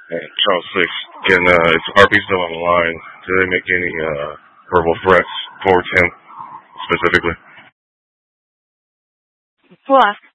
Hey, Charles Six. Can is RP still on the line? Did they make any verbal threats towards him specifically? We'll ask.